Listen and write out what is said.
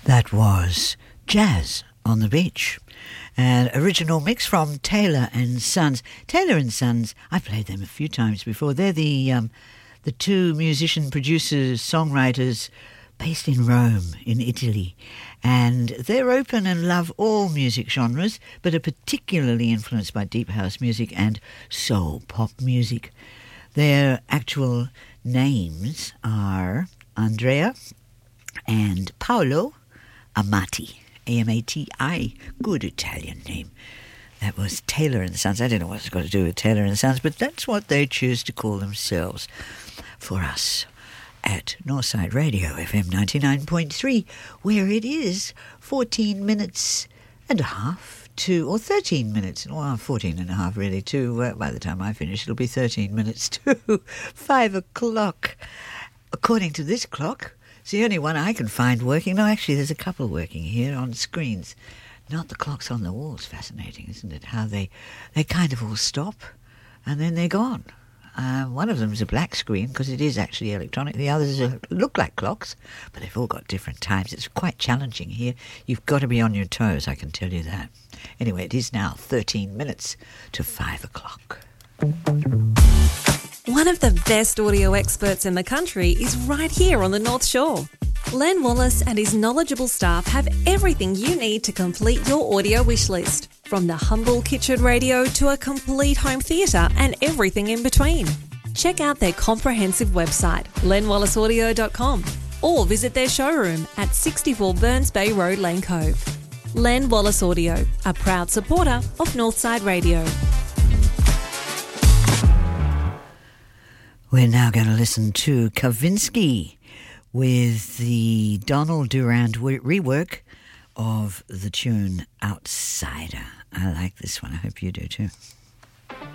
That was Jazz on the Beach, an original mix from Taylor and Sons. Taylor and Sons, I've played them a few times before. They're the two musician producers, songwriters based in Rome, in Italy. And they're open and love all music genres, but are particularly influenced by deep house music and soul pop music. Their actual names are Andrea and Paolo Amati, A-M-A-T-I, good Italian name. That was Taylor and Sons. I don't know what it's got to do with Taylor and Sons, but that's what they choose to call themselves for us at Northside Radio, FM 99.3, where it is 14 minutes and a half to, or 13 minutes, well, 14 and a half really, to, by the time I finish, it'll be 13 minutes to 5 o'clock. According to this clock, it's the only one I can find working. No, actually, there's a couple working here on screens. Not the clocks on the walls. Fascinating, isn't it? How they kind of all stop and then they're gone. One of them is a black screen because it is actually electronic. The others look like clocks, but they've all got different times. It's quite challenging here. You've got to be on your toes, I can tell you that. Anyway, it is now 13 minutes to 5 o'clock. One of the best audio experts in the country is right here on the North Shore. Len Wallace and his knowledgeable staff have everything you need to complete your audio wish list, from the humble kitchen radio to a complete home theatre and everything in between. Check out their comprehensive website, lenwallaceaudio.com, or visit their showroom at 64 Burns Bay Road, Lane Cove. Len Wallace Audio, a proud supporter of Northside Radio. We're now going to listen to Kavinsky with the Donald Durand rework of the tune Outsider. I like this one. I hope you do too.